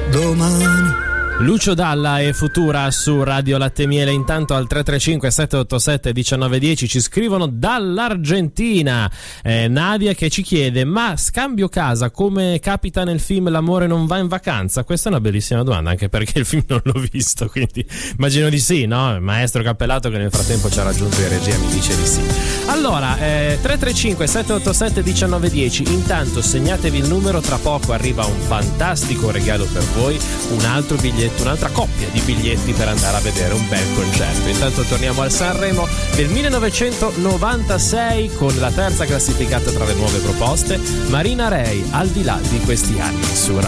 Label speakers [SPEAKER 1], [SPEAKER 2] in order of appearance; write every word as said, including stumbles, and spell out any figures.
[SPEAKER 1] domani.
[SPEAKER 2] Lucio Dalla e Futura su Radio Latte Miele. Intanto al tre tre cinque sette otto sette uno nove uno zero ci scrivono dall'Argentina eh, Nadia, che ci chiede: ma scambio casa come capita nel film L'amore non va in vacanza? Questa è una bellissima domanda, anche perché il film non l'ho visto, quindi immagino di sì, no? Il maestro Cappellato, che nel frattempo ci ha raggiunto in regia, mi dice di sì. Allora eh, tre tre cinque sette otto sette uno nove uno zero. Intanto segnatevi il numero, tra poco arriva un fantastico regalo per voi, un altro biglietto, un'altra coppia di biglietti per andare a vedere un bel concerto. Intanto torniamo al Sanremo del millenovecentonovantasei con la terza classificata tra le nuove proposte, Marina Rei, Al di là di questi anni, su